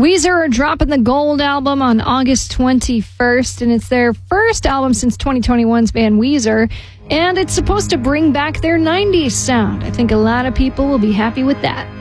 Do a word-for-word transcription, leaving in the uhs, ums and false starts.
Weezer are dropping the Gold album on August twenty-first, and it's their first album since twenty twenty-one's band Weezer, and it's supposed to bring back their nineties sound. I think a lot of people will be happy with that.